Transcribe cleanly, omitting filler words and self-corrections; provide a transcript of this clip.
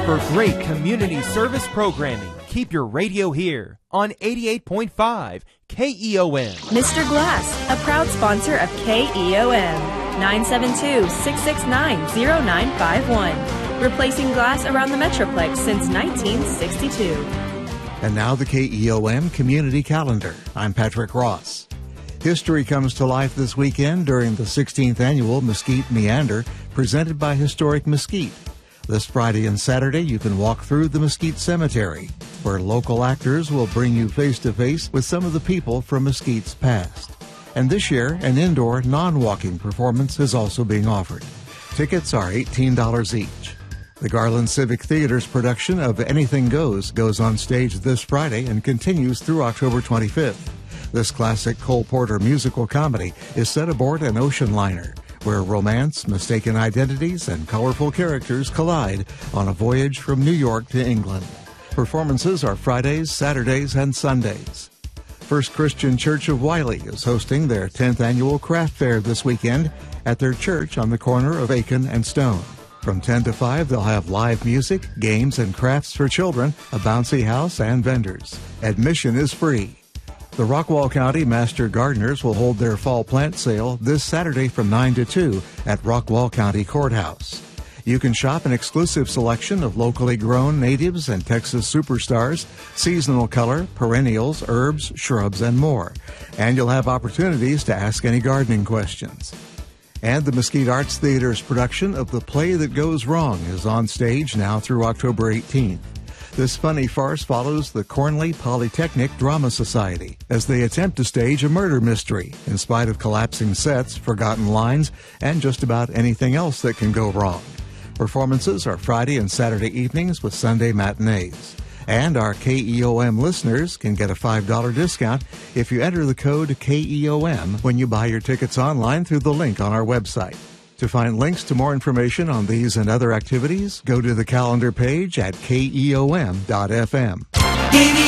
For great community service programming, keep your radio here on 88.5 KEOM. Mr. Glass, a proud sponsor of KEOM. 972-669-0951. Replacing glass around the Metroplex since 1962. And now the KEOM Community Calendar. I'm Patrick Ross. History comes to life this weekend during the 16th Annual Mesquite Meander, presented by Historic Mesquite. This Friday and Saturday, you can walk through the Mesquite Cemetery, where local actors will bring you face-to-face with some of the people from Mesquite's past. And this year, an indoor, non-walking performance is also being offered. Tickets are $18 each. The Garland Civic Theater's production of Anything Goes on stage this Friday and continues through October 25th. This classic Cole Porter musical comedy is set aboard an ocean liner, where romance, mistaken identities, and colorful characters collide on a voyage from New York to England. Performances are Fridays, Saturdays, and Sundays. First Christian Church of Wiley is hosting their 10th annual craft fair this weekend at their church on the corner of Aiken and Stone. From 10 to 5, they'll have live music, games, and crafts for children, a bouncy house, and vendors. Admission is free. The Rockwall County Master Gardeners will hold their fall plant sale this Saturday from 9 to 2 at Rockwall County Courthouse. You can shop an exclusive selection of locally grown natives and Texas superstars, seasonal color, perennials, herbs, shrubs, and more. And you'll have opportunities to ask any gardening questions. And the Mesquite Arts Theater's production of The Play That Goes Wrong is on stage now through October 18th. This funny farce follows the Cornley Polytechnic Drama Society as they attempt to stage a murder mystery in spite of collapsing sets, forgotten lines, and just about anything else that can go wrong. Performances are Friday and Saturday evenings with Sunday matinees. And our KEOM listeners can get a $5 discount if you enter the code KEOM when you buy your tickets online through the link on our website. To find links to more information on these and other activities, go to the calendar page at keom.fm.